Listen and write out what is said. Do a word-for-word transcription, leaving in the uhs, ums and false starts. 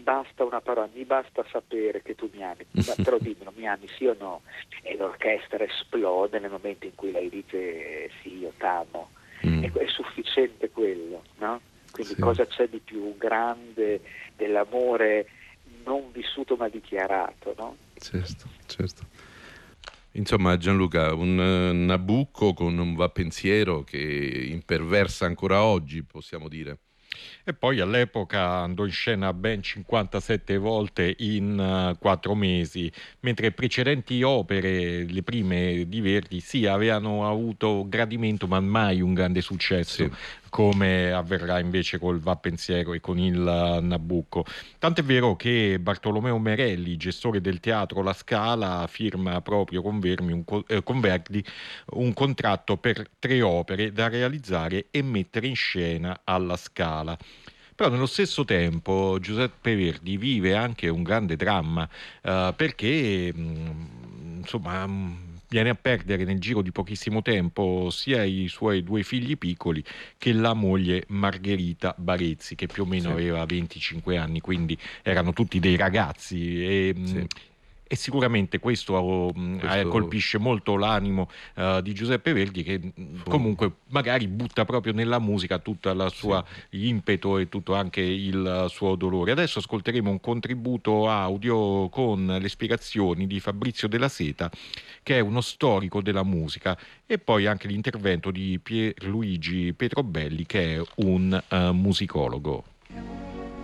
basta una parola, mi basta sapere che tu mi ami, ma, però dimmelo, mi ami sì o no? E l'orchestra esplode nel momento in cui lei dice sì, io t'amo. Mm. Ecco, è sufficiente quello, no? Quindi Sì. cosa c'è di più grande dell'amore non vissuto ma dichiarato, no? Certo, certo. Insomma, Gianluca, un eh, Nabucco con un va pensiero che imperversa ancora oggi, possiamo dire. E poi all'epoca andò in scena ben cinquantasette volte in uh, quattro mesi, mentre precedenti opere, le prime di Verdi, sì, avevano avuto gradimento, ma mai un grande successo, Sì. come avverrà invece col Va Pensiero e con il uh, Nabucco. Tant'è vero che Bartolomeo Merelli, gestore del teatro La Scala, firma proprio con, Vermi un co- eh, con Verdi un contratto per tre opere da realizzare e mettere in scena alla Scala. Però nello stesso tempo Giuseppe Verdi vive anche un grande dramma, eh, perché mh, insomma mh, viene a perdere nel giro di pochissimo tempo sia i suoi due figli piccoli che la moglie Margherita Barezzi, che più o meno Sì. aveva venticinque anni, quindi erano tutti dei ragazzi. E, mh, Sì. e sicuramente questo, mh, eh, Questo colpisce molto l'animo eh, di Giuseppe Verdi, che mh, fu- comunque magari butta proprio nella musica tutta la sua Sì. impeto e tutto anche il suo dolore. Adesso ascolteremo un contributo audio con le spiegazioni di Fabrizio Della Seta, che è uno storico della musica, e poi anche l'intervento di Pierluigi Petrobelli, che è un uh, musicologo.